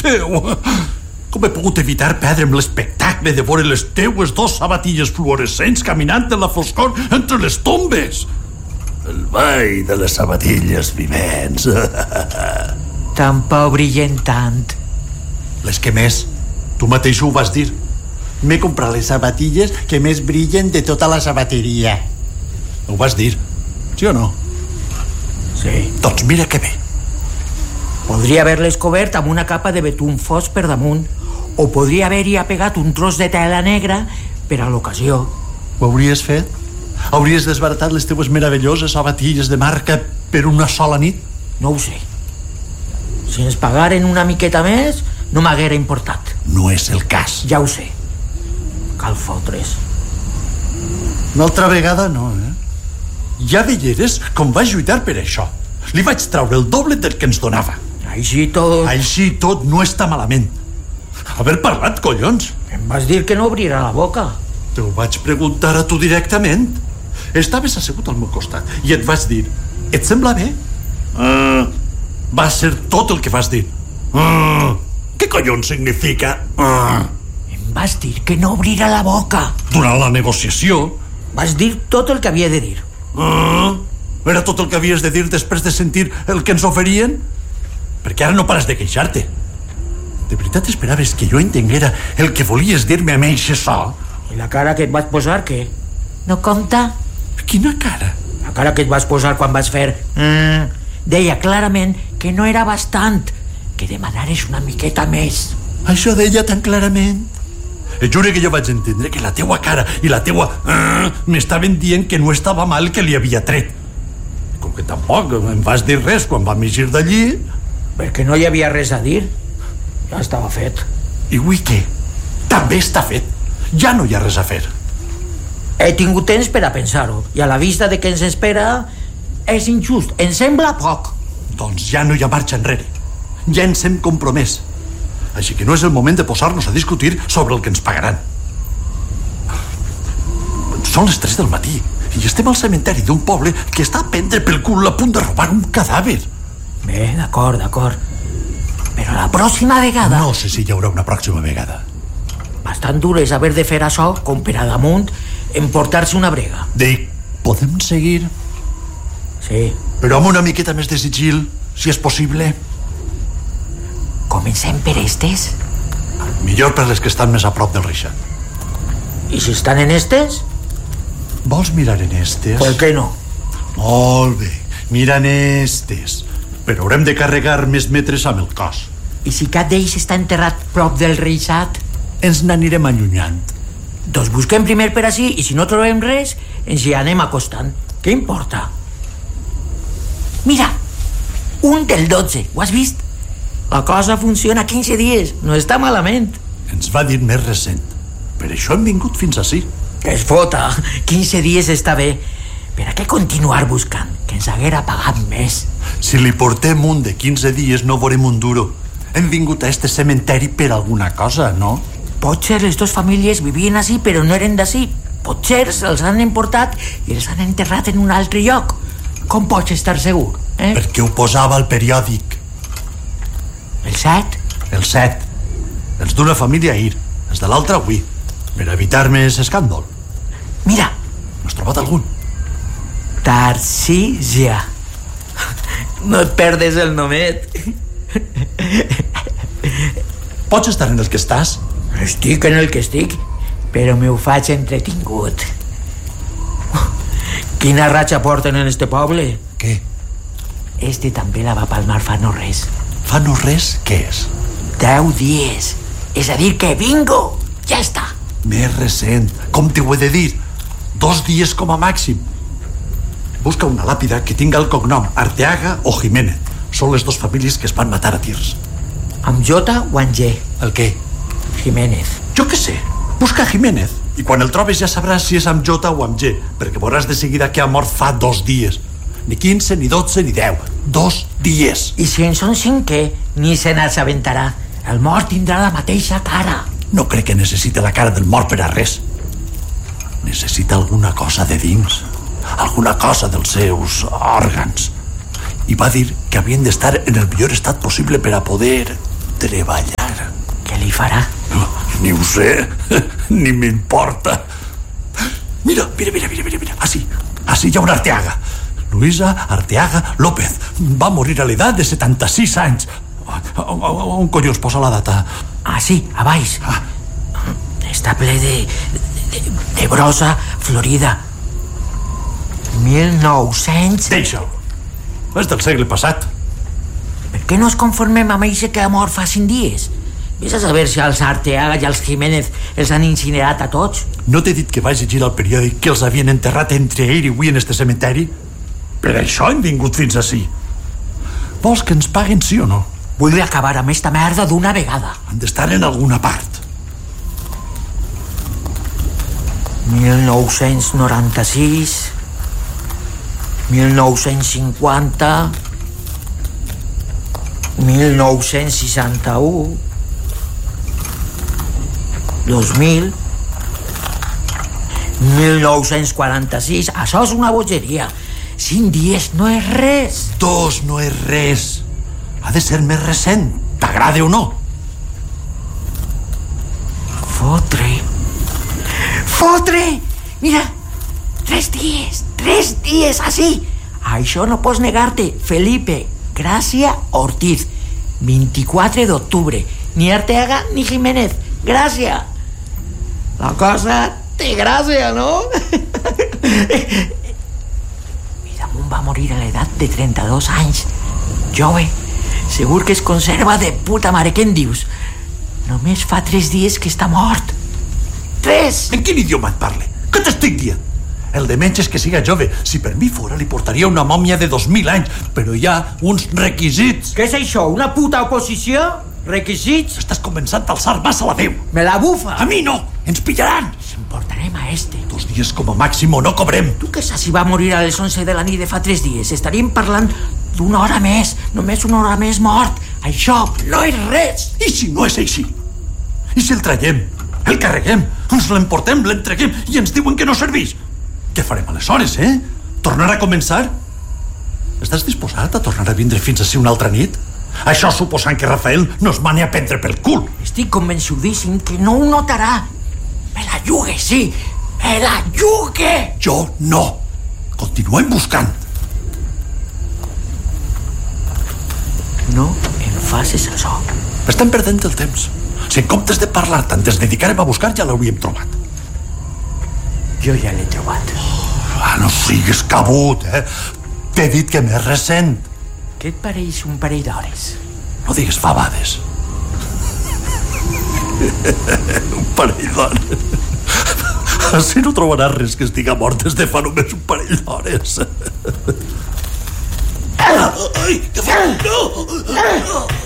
seu! Com he pogut evitar perdre'm l'espectacle de veure les teues dos sabatilles fluorescents caminant en la foscor entre les tombes? El ball de les sabatilles vivents. Tampoc brillen tant. Les que més, tu mateix ho vas dir. M'he comprat les sabatilles que més brillen de tota la sabateria. Ho vas dir, sí o no? Sí. Doncs mira que bé. Podria haver-les cobert amb una capa de betum fos per damunt, o podria haver-hi apegat un tros de tela negra per a l'ocasió. Ho hauries fet? Hauries desbaratat les teues meravelloses sabatilles de marca per una sola nit? No ho sé. Si ens pagaren una miqueta més, no m'haguera importat. No és el cas. Ja ho sé. Cal fotre's. Una altra vegada no, Ja veieres com va lluitar per això. Li vaig traure el doble del que ens donava. Així tot... Així tot no està malament. Haver parlat, collons. Em vas dir que no obrirà la boca. T'ho vaig preguntar a tu directament. Estaves assegut al meu costat i et vaig dir: et sembla bé? Va ser tot el que vas dir. Què collons significa? Em vas dir que no obrirà la boca. Durant la negociació. Vas dir tot el que havia de dir. Era tot el que havies de dir després de sentir el que ens oferien? Perquè ara no pares de queixar-te. De veritat esperaves que jo entenguera el que volies dir-me a mi eixe so? I la cara que et vas posar, què? No compta? Quina cara? La cara que et vas posar quan vas fer... Deia clarament que no era bastant, que demanares una miqueta més. Això deia tan clarament? Et juro que jo vaig entendre que la teua cara i la teua... m'estaven dient que no estava mal que li havia tret. Com que tampoc em vas dir res quan vam eixir d'allí... Perquè no hi havia res a dir. Ja estava fet. I avui què? També està fet. Ja no hi ha res a fer. He tingut temps per a pensar-ho, i a la vista de què ens espera és injust. Em sembla poc. Doncs ja no hi ha marxa enrere. Ja ens hem compromès. Així que no és el moment de posar-nos a discutir sobre el que ens pagaran. Són les 3 del matí i estem al cementeri d'un poble que està a prendre pel cul a punt de robar un cadàver. Bé, d'acord. Però la pròxima vegada... No sé si hi haurà una pròxima vegada. Bastant dur és haver de fer això com per a damunt emportar-se una brega. Dic, podem seguir? Sí. Però amb una miqueta més de sigil, si és possible. Comencem per estes? Millor per les que estan més a prop del reixat. I si estan en estes? Vols mirar en estes? Per què no? Molt bé, mira en estes. Però haurem de carregar més metres amb el cos. I si cap d'ells està enterrat prop del reixat? Ens n'anirem allunyant. Doncs busquem primer per ací i si no trobem res, ens hi anem acostant. Què importa? Mira, un del 12, ho has vist? La cosa funciona 15 dies, no està malament. Ens va dir més recent. Per això hem vingut fins ací. Que es fota, 15 dies està bé. Per a què continuar buscant? Que ens haguera pagat més. Si li portem un de 15 dies no veurem un duro. Hem vingut a este cementeri per alguna cosa, no? Potser les dues famílies vivien ací però no eren d'ací. Potser se'ls han emportat i els han enterrat en un altre lloc. Com pots estar segur? Perquè ho posava al periòdic. El 7? El 7. Els d'una família ahir, els de l'altra avui. Per evitar més escàndol. Mira. N'has trobat algun? Tarcísia. No et perdes el nomet. Pots estar en el que estàs? Estic en el que estic, però me ho faig entretingut. Quina ratxa porten en este poble? Què? Este també la va palmar fa no res. Fa no res? Què és? 10 dies. És a dir que bingo! Ja està. Més recent. Com t'ho he de dir? 2 dies com a màxim. Busca una làpida que tinga el cognom Arteaga o Jiménez. Són les 2 famílies que es van matar a tirs. Amb J o amb G? El què? Jiménez. Jo què sé. Busca Jiménez. I quan el trobes ja sabràs si és amb J o amb G, perquè veuràs de seguida que ha mort fa 2 dies. Ni 15, ni 12, ni 10. 2 dies. I si en són 5, què? Ni se n'assabentarà. El mort tindrà la mateixa cara. No crec que necessite la cara del mort per a res. Necessita alguna cosa de dins. Alguna cosa dels seus òrgans. I va dir que havien d'estar en el millor estat possible per a poder treballar. manera. Què li farà? Ni ho sé, ni m'importa. Mira. Així hi ha una Arteaga. Luisa Arteaga López. Va morir a l'edat de 76 anys. On collons posa la data? Ah, sí, a baix. Està ple de brossa florida. 1900... Deixa-ho. És del segle passat. Per què no es conformem amb eixe que ha mort fa 5 dies? Ves a saber si els Arteaga i els Jiménez els han incinerat a tots. No t'he dit que vaig llegir al periòdic que els havien enterrat entre ahir i avui en este cementeri? Per això hem vingut fins ací. Vols que ens paguen sí o no? Vull acabar amb esta merda d'una vegada. Han d'estar en alguna part. 1996... 1950... 1961... 2000... 1946... Això és una bogeria. 5 dies no és res. 2 no és res. Ha de ser més recent, t'agrade o no. Fotre! Mira, 3 dies, així. Això no pots negar-te. Felipe Gràcia Ortiz, 24 d'octubre. Ni Arteaga ni Jiménez. Gràcia. La cosa té gràcia, no? I damunt va morir a l'edat de 32 anys. Jove, segur que es conserva de puta mare. Què en dius? Només fa 3 dies que està mort. 3! En quin idioma et parle? Què t'estic dient? El de menys és que siga jove. Si per mi fora, li portaria una mòmia de 2000 anys. Però hi ha uns requisits. Què és això? Una puta oposició? Requisits? Estàs començant a alçar massa la veu. Me la bufa. A mi no, ens pillaran. S'emportarem a este. 2 dies com a màxim o no cobrem. Tu què saps si va morir a les 11 de la nit de fa 3 dies? Estaríem parlant d'una hora més. Només una hora més mort. Això no és res. I si no és així? I si el traiem? El carreguem? Ens l'emportem, l'entreguem i ens diuen que no serveix? Què farem aleshores, Tornar a començar? Estàs disposat a tornar a vindre fins ací una altra nit? Això suposant que Rafael no es mani a prendre pel cul. Estic convençudíssim que no ho notarà. Me la jugue, sí. Me la jugue. Jo no. Continuem buscant. No em facis això. Estem perdent el temps. Si en comptes de parlar tant ens dedicarem a buscar, ja l'hauríem trobat. Jo ja l'he trobat. No sigues cabut, T'he dit que m'és recent. Què et pareix un parell d'hores? No digues fabades. Un parell d'hores. Així no trobaràs res que estiga mort des de fa només un parell d'hores. Ai, que fa... No!